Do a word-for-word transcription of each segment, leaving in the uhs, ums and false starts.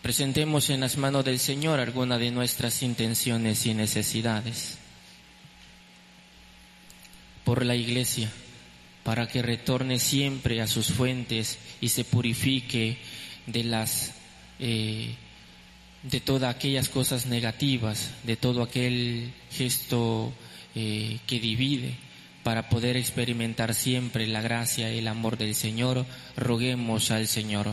Presentemos en las manos del Señor algunas de nuestras intenciones y necesidades. Por la Iglesia, para que retorne siempre a sus fuentes y se purifique de las eh, de todas aquellas cosas negativas, de todo aquel gesto eh, que divide, para poder experimentar siempre la gracia y el amor del Señor. Roguemos al Señor.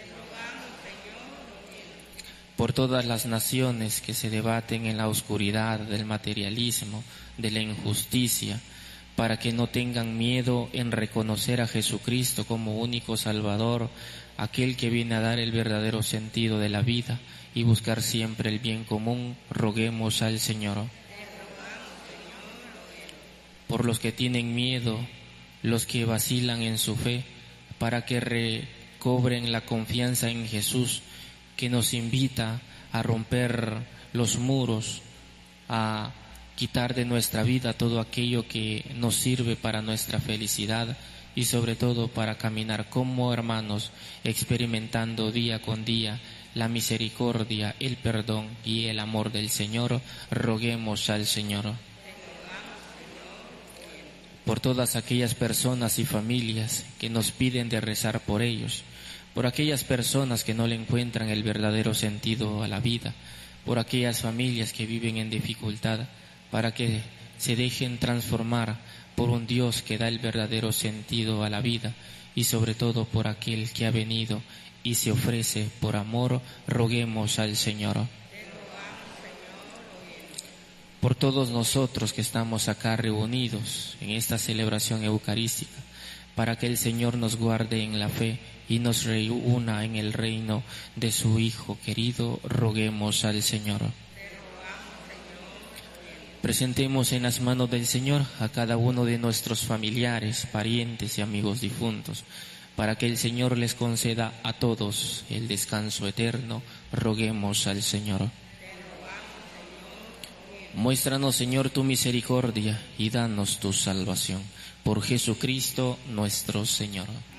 Por todas las naciones que se debaten en la oscuridad del materialismo, de la injusticia, para que no tengan miedo en reconocer a Jesucristo como único Salvador, aquel que viene a dar el verdadero sentido de la vida y buscar siempre el bien común. Roguemos al Señor. Por los que tienen miedo, los que vacilan en su fe, para que recobren la confianza en Jesús, que nos invita a romper los muros, a quitar de nuestra vida todo aquello que nos sirve para nuestra felicidad y sobre todo para caminar como hermanos, experimentando día con día la misericordia, el perdón y el amor del Señor. Roguemos al Señor. Por todas aquellas personas y familias que nos piden de rezar por ellos, por aquellas personas que no le encuentran el verdadero sentido a la vida, por aquellas familias que viven en dificultad, para que se dejen transformar por un Dios que da el verdadero sentido a la vida, y sobre todo por aquel que ha venido y se ofrece por amor. Roguemos al Señor. Por todos nosotros que estamos acá reunidos en esta celebración eucarística, para que el Señor nos guarde en la fe y nos reúna en el reino de su Hijo querido. Roguemos al Señor. Presentemos en las manos del Señor a cada uno de nuestros familiares, parientes y amigos difuntos, para que el Señor les conceda a todos el descanso eterno. Roguemos al Señor. Muéstranos, Señor, tu misericordia y danos tu salvación. Por Jesucristo nuestro Señor.